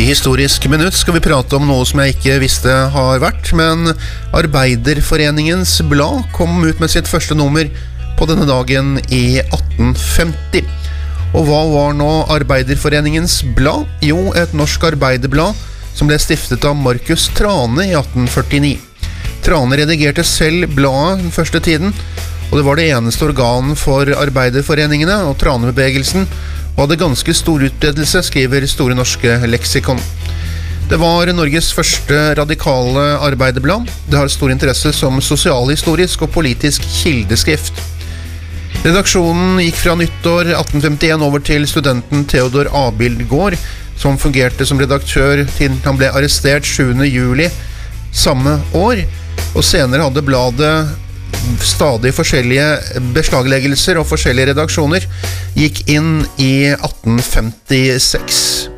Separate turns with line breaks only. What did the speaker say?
Historisk minutt skal vi prate om noe som jeg ikke visste har vært, men Arbeiderforeningens blad kom ut med sitt første nummer på denne dagen i 1850. Og hva var nå Arbeiderforeningens blad? Jo, et norsk arbeiderblad som ble stiftet av Markus Thrane i 1849. Thrane redigerte selv bladet den første tiden, og det var det eneste organ for arbeiderforeningene og Thranebevegelsen, og hadde ganske stor utbredelse, skriver Store Norske Leksikon. Det var Norges første radikale arbeiderblad. Det har stor interesse som sosialhistorisk og politisk kildeskrift. Redaksjonen gikk fra nyttår 1851 over til studenten Theodor Abildgaard, som fungerte som redaktør til han ble arrestert 7. juli samme år, og senere hadde bladet stadig forskjellige beslagleggelser og forskjellige redaksjoner, gikk inn i 1856.